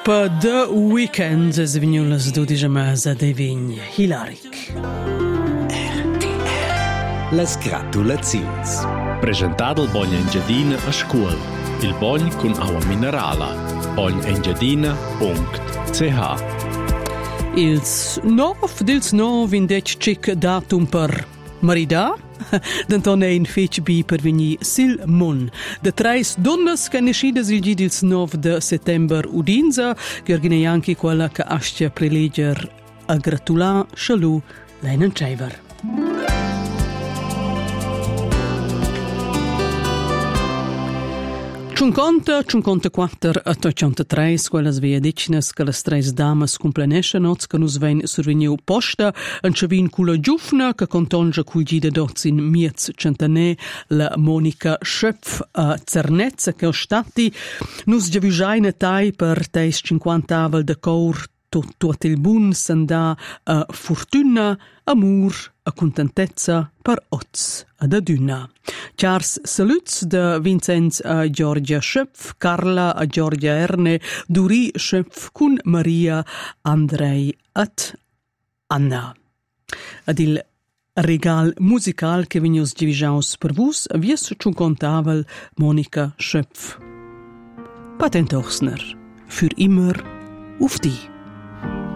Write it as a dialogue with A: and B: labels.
A: gruppa The Weeknd es vignulas 12 mesa de vign Hilaric.
B: Las gratulazions.
C: Presentado il Bogn Engiadina a scuol. Il Bogn con agua minerala. bognengiadina.ch.
A: Ils nov vindec cic datum per marida. Denton è in fece bi per venir sil mon. De treis donnas che nescidas il gidils 9 de settember udinza, che orgine anche quella che astia preleger a gratulà scialù leinen ceiver. 50, 54 e 83, quelles via dicinas che las tres damas cumplenesce noz che nus vein survegniu posta, en chavin cula giufna che contongia cul gida doz in miez centanè, la Monica Schöpf a Zernez, che ho stati nus giavisaina tai per teis 50 avel de cour tot il bun s'andà a fortuna, amur, a contentezza per oz ad aduna. Chars saluts de Vincenz a Georgia Schöpf, Carla a Georgia Erne, Duri Schöpf cun Maria, Andrei at Anna. Ad il regal musical che vegnius divisaus per vus, vies ciun contavel Monica Schöpf. Patent Ochsner, für immer auf die.